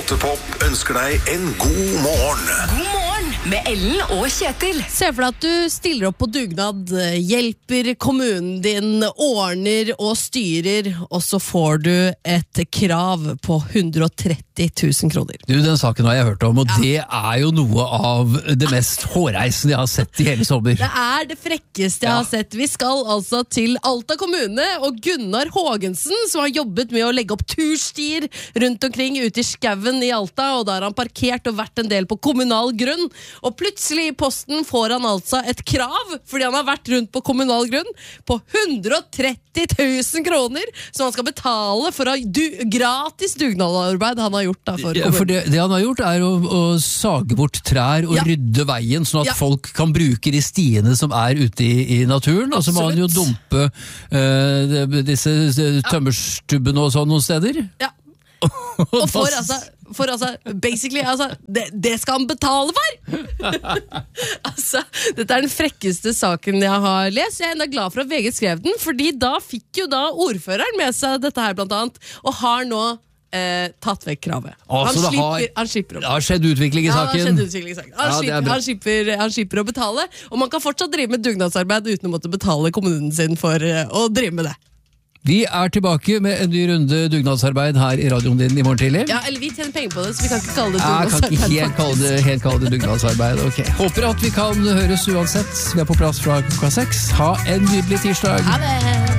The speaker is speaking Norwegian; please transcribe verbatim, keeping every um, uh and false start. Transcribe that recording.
Saltepop ønsker deg en god morgen. God morgen med Ellen og Kjetil. Se for deg at du stiller opp på dugnad, hjelper kommunen din, ordner og styrer, og så får du et krav på hundre og tretti tusen kroner. Du, den saken har jeg hørt om, og ja. Det er jo noe av det mest hårreisende jeg har sett i hele sommer. Det er det frekkeste jeg ja. har sett. Vi skal altså til Alta kommune, og Gunnar Hågensen, som har jobbet med å legge opp turstier rundt omkring ute i skauen i Alta, og da har han parkert og vært en del på kommunal grunn, og plutselig i posten får han altså et krav, fordi han har vært rundt på kommunal grunn, på hundre og tretti tusen kroner, som han skal betale for å du, gratis dugnadarbeid han har gjort da for ja, for det, det han har gjort er å, å sage bort trær og ja. rydde veien, sånn at ja. folk kan bruke de stiene som er ute i, i naturen, og så må han jo dumpe uh, disse tømmerstubbene og sånn noen steder. Ja. Og for altså, for altså basically, altså, det, det skal han betale for! Altså, dette er den frekkeste saken jeg har lest. Jeg er enda glad for at V G skrev den, fordi da fikk jo da ordføreren med seg dette her blant annet, og har nå eh, tatt vekk kravet. Altså, han, slipper, har, han slipper det har skjedd utvikling i saken. Ja, det har skjedd utvikling i saken. Han, ja, slipper, han, slipper, han slipper å betale, og man kan fortsatt drive med dugnadsarbeid uten å måtte betale kommunen sin for uh, å drive med det. Vi er tilbake med en ny runde dugnadsarbeid her i radioen din i morgen tidlig. Ja, eller vi tjener penger på det, så vi kan ikke kalle det dugnadsarbeid. Jeg kan ikke helt kalle det, helt kalle det dugnadsarbeid. Okay. Håper at vi kan høres uansett. Vi er på plass fra klokka seks. Ha en nydelig tirsdag. Ha det!